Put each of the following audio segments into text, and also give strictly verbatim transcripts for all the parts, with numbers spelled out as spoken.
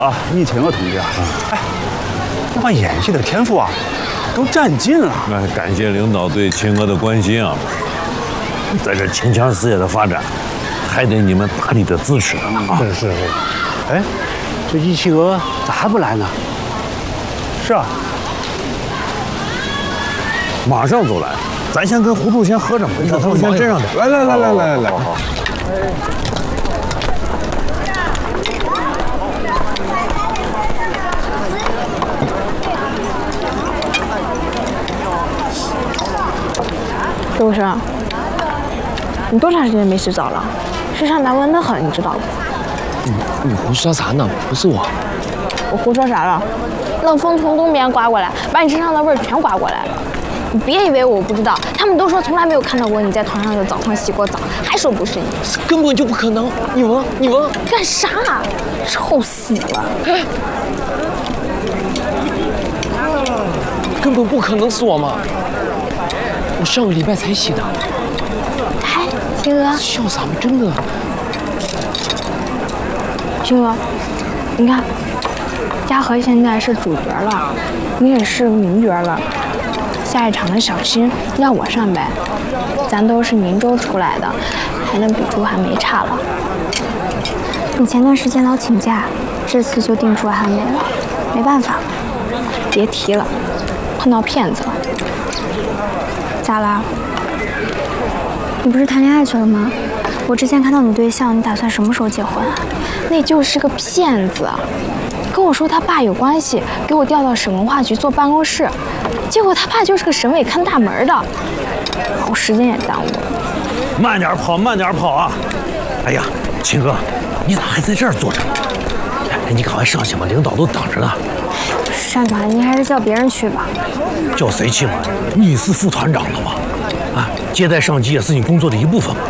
啊，你听啊，同志啊，哎，我把演戏的天赋啊都占尽了。 那感谢领导对秦哥的关心啊！在这秦腔事业的发展，还得你们大力的支持啊！ 是是是。哎，这一七哥咋还不来呢？ 是啊， 马上就来。咱先跟胡处先喝着，你看他们先这样的。 来来来来来来，好好。 周生，你多长时间没洗澡了？身上难闻得很，你知道不？ 你你胡说啥呢？不是我， 我胡说啥了？冷风从东边刮过来，把你身上的味儿全刮过来了。你别以为我不知道，他们都说从来没有看到过你在团上的澡堂洗过澡，还说不是你， 根本就不可能！你闻，你闻， 干啥？臭死了！ 哎，根本不可能是我嘛！ 我上个礼拜才洗的。 哎，秦哥， 笑啥嘛？真的。 秦哥，你看，嘉禾现在是主角了，你也是名角了。下一场的小新要我上呗，咱都是明州出来的，还能比朱寒梅差了。 你前段时间老请假，这次就定朱寒梅了，没办法。 别提了，碰到骗子了。 咋了？你不是谈恋爱去了吗？我之前看到你对象，你打算什么时候结婚啊？ 那就是个骗子，跟我说他爸有关系，给我调到省文化局做办公室，结果他爸就是个省委看大门的，我时间也耽误了。 慢点跑，慢点跑啊！哎呀，秦哥，你咋还在这儿坐着？哎，你赶快上去吧，领导都等着呢。 单团，您还是叫别人去吧。 叫谁去嘛？你是副团长了吗？啊，接待上级也是你工作的一部分嘛。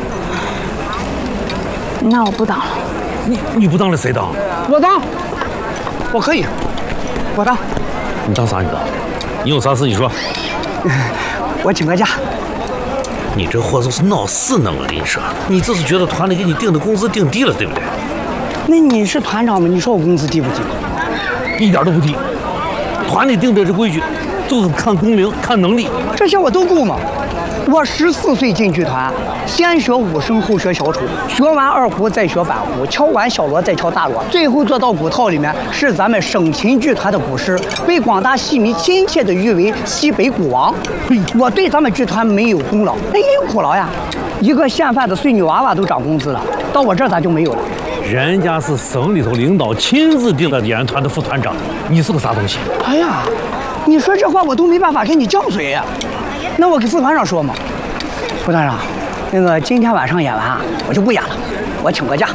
那我不当了。 你你不当了谁当？ 我当，我可以，我当。 你当啥？你当？你有啥事你说。 我请个假。 你这货都是闹事呢！我跟你说，你这是觉得团里给你定的工资定低了，对不对？ 那你是团长吗？你说我工资低不低？ 一点都不低，团里定的这规矩，就是看功名、看能力， 这些我都够吗？我十四岁进剧团，先学武生，后学小丑，学完二胡再学板胡，敲完小锣再敲大锣，最后做到鼓套里面，是咱们省琴剧团的鼓师，被广大戏迷亲切地誉为西北鼓王。我对咱们剧团没有功劳，那也有苦劳呀。一个县贩子碎女娃娃都涨工资了，到我这儿咋就没有了？ 人家是省里头领导亲自定的演员团的副团长，你是个啥东西？ 哎呀，你说这话我都没办法跟你犟嘴呀。那我给副团长说嘛，副团长，那个今天晚上演完啊，我就不演了，我请个假。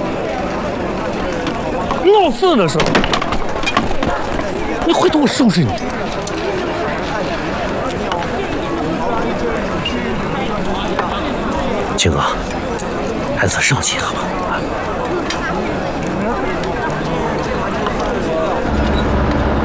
闹事的时候，你回头我收拾你。秦哥，还是上去一下吧。